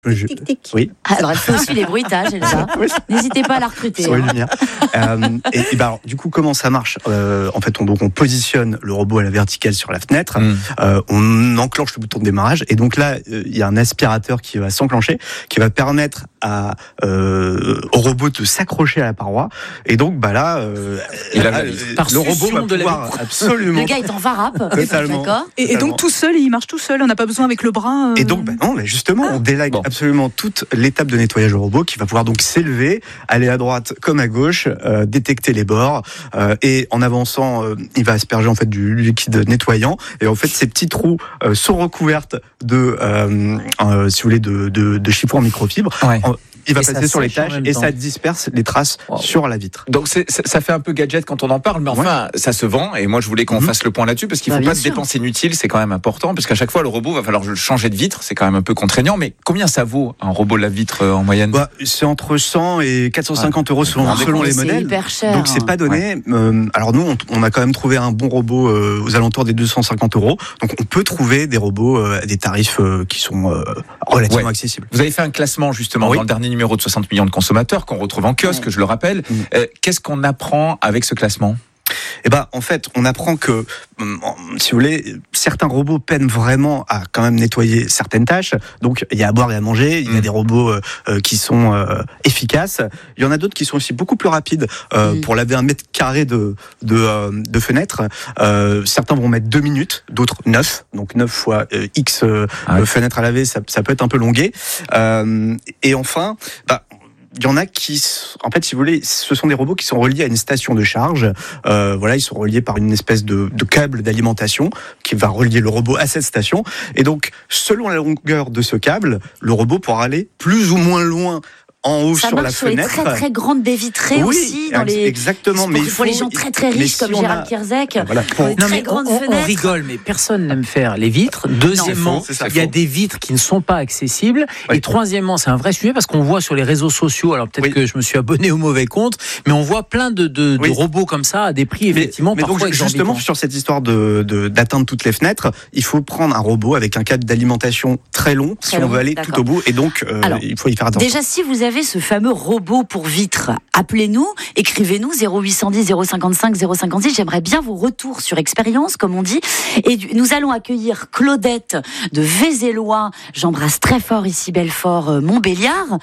Tic, tic. Oui. Alors, elle fait aussi les bruitages, Elsa. Oui. N'hésitez pas à la recruter. Sur les lumières. Alors, du coup, comment ça marche ? En fait, on positionne le robot à la verticale sur la fenêtre, on enclenche le bouton de démarrage, et donc là, il y a un aspirateur qui va s'enclencher, qui va permettre au robot de s'accrocher à la paroi, et donc le robot va pouvoir absolument... Le gars est en varap, Totalement. d'accord. Et donc tout seul, il marche tout seul, on n'a pas besoin avec le bras. Et donc, non, mais justement, on délègue absolument toute l'étape de nettoyage au robot, qui va pouvoir donc s'élever, aller à droite comme à gauche, détecter les bords, et en avançant, il va asperger en fait du liquide nettoyant, et en fait ces petites roues sont recouvertes de, si vous voulez, de chiffons en microfibre. Ouais. Il va passer sur les tâches et ça disperse les traces sur la vitre. Donc ça fait un peu gadget quand on en parle, mais enfin ça se vend, et moi je voulais qu'on fasse le point là-dessus, parce qu'il ne faut pas de dépenses inutiles, c'est quand même important, parce qu'à chaque fois le robot va falloir changer de vitre, c'est quand même un peu contraignant. Mais combien ça vaut un robot lave-vitre en moyenne ? C'est entre 100 et 450 euros selon les modèles. C'est hyper cher. Donc c'est pas donné. Ouais. Alors nous on a quand même trouvé un bon robot aux alentours des 250 euros. Donc on peut trouver des robots à des tarifs qui sont relativement accessibles. Vous avez fait un classement justement dans le dernier numéro de 60 millions de consommateurs qu'on retrouve en kiosque, je le rappelle. Qu'est-ce qu'on apprend avec ce classement ? En fait, on apprend que, si vous voulez, certains robots peinent vraiment à quand même nettoyer certaines tâches. Donc, il y a à boire et à manger. Il y a des robots qui sont efficaces. Il y en a d'autres qui sont aussi beaucoup plus rapides pour laver 1 mètre carré de fenêtre. Certains vont mettre 2 minutes, d'autres 9. Donc 9 fois X fenêtres à laver, ça peut être un peu longué. Et enfin, il y en a qui, en fait, si vous voulez, ce sont des robots qui sont reliés à une station de charge. Ils sont reliés par une espèce de câble d'alimentation qui va relier le robot à cette station. Et donc, selon la longueur de ce câble, le robot pourra aller plus ou moins loin en haut sur la fenêtre. Ça marche sur les très très grandes baies vitrées aussi. Exactement. Pour les gens très très riches comme Gérald Kierzek. On rigole, mais personne n'aime faire les vitres. Deuxièmement, il y a des vitres qui ne sont pas accessibles. Et troisièmement, c'est un vrai sujet parce qu'on voit sur les réseaux sociaux, alors peut-être que je me suis abonné au mauvais compte, mais on voit plein de robots comme ça à des prix effectivement parfois donc, justement, sur cette histoire d'atteindre toutes les fenêtres, il faut prendre un robot avec un câble d'alimentation très long si on veut aller tout au bout. Et donc, il faut y faire attention. Déjà, si vous avez ce fameux robot pour vitres, appelez-nous, écrivez-nous 0810 055 056. J'aimerais bien vos retours sur expérience, comme on dit. Et nous allons accueillir Claudette de Vézélois. J'embrasse très fort ici Belfort, Montbéliard.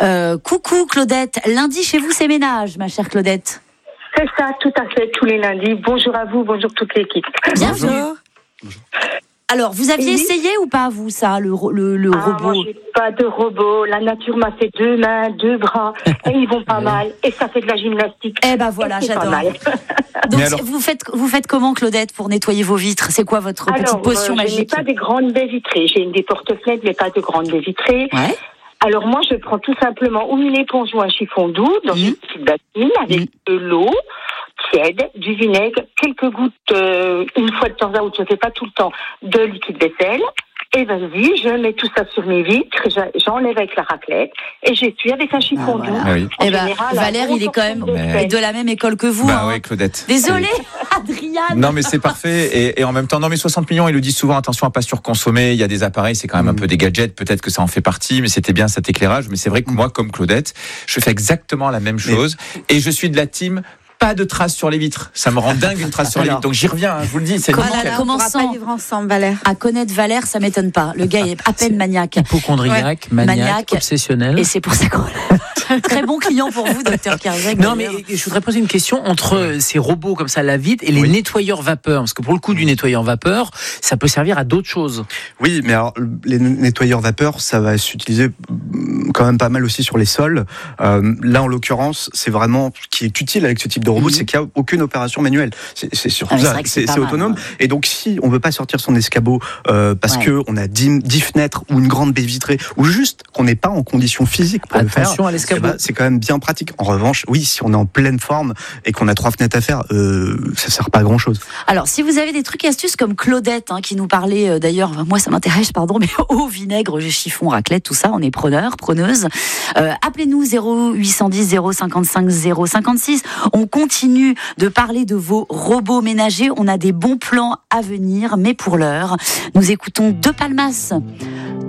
Coucou Claudette, lundi chez vous c'est ménage, ma chère Claudette. C'est ça, tout à fait, tous les lundis. Bonjour à vous, bonjour toute l'équipe. Bienvenue. Bonjour. Alors, vous aviez essayé ou pas, vous, ça, le robot ? Moi, j'ai pas de robot. La nature m'a fait 2 mains, 2 bras, et ils vont pas mal. Et ça fait de la gymnastique. Voilà, j'adore. Donc, alors... vous faites comment, Claudette, pour nettoyer vos vitres ? C'est quoi votre petite potion magique ? Je n'ai pas des grandes baies vitrées. J'ai des porte-fenêtres, mais pas de grandes baies vitrées. Ouais. Alors, moi, je prends tout simplement ou une éponge ou un chiffon doux dans une petite bassine avec de l'eau tiède, du vinaigre, quelques gouttes, une fois de temps à autre, je ne fais pas tout le temps, de liquide vaisselle. Et vas-y, je mets tout ça sur mes vitres, j'enlève avec la raclette et j'essuie avec un chiffon doux. Valère, il est quand même de la même école que vous. Oui, Claudette. Désolée, Adriane. Non, mais c'est parfait. Et en même temps, 60 millions, ils le disent souvent, attention à pas surconsommer. Il y a des appareils, c'est quand même un peu des gadgets. Peut-être que ça en fait partie, mais c'était bien cet éclairage. Mais c'est vrai que moi, comme Claudette, je fais exactement la même chose. Et je suis de la team pas de traces sur les vitres. Ça me rend dingue une trace sur les vitres. Donc j'y reviens, je vous le dis. C'est commençant vivre ensemble, Valère. À connaître Valère, ça m'étonne pas. Le gars est à peine maniaque. Hypochondriaque, maniaque, obsessionnel. Et c'est pour ça qu'on très bon client pour vous, docteur Kierzek. Non, mais je voudrais poser une question entre ces robots comme ça, la vitre, et les nettoyeurs vapeur. Parce que pour le coup du nettoyeur vapeur, ça peut servir à d'autres choses. Oui, mais alors les nettoyeurs vapeur, ça va s'utiliser quand même pas mal aussi sur les sols. Là, en l'occurrence, c'est vraiment ce qui est utile avec ce type de robot, c'est qu'il n'y a aucune opération manuelle. C'est surtout ça, c'est autonome. Et donc, si on ne veut pas sortir son escabeau parce qu'on a 10 fenêtres ou une grande baie vitrée, ou juste qu'on n'est pas en condition physique pour le faire, à l'escabeau. C'est quand même bien pratique. En revanche, oui, si on est en pleine forme et qu'on a 3 fenêtres à faire, ça ne sert pas à grand-chose. Alors, si vous avez des trucs et astuces comme Claudette, qui nous parlait, d'ailleurs, moi ça m'intéresse, pardon, mais au vinaigre, chiffon, raclette, tout ça, on est preneuse. Appelez-nous 0810 055 056. On continue de parler de vos robots ménagers. On a des bons plans à venir, mais pour l'heure, nous écoutons De Palmas.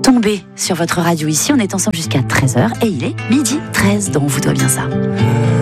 tomber sur votre radio ici. On est ensemble jusqu'à 13h et il est 12h13, donc on vous doit bien ça.